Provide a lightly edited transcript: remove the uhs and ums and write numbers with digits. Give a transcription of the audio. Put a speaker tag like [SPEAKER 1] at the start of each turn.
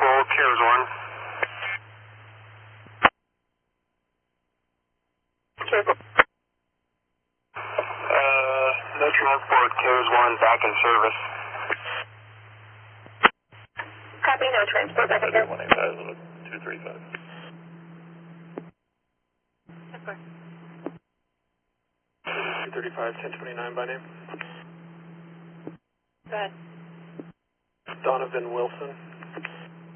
[SPEAKER 1] Control, Cares 1. No transport, Cares 1, back in service.
[SPEAKER 2] Copy, no transport, back in service.
[SPEAKER 3] 235.
[SPEAKER 2] That's fine.
[SPEAKER 3] 235, 1029 by name.
[SPEAKER 2] Go ahead.
[SPEAKER 3] Donovan Wilson.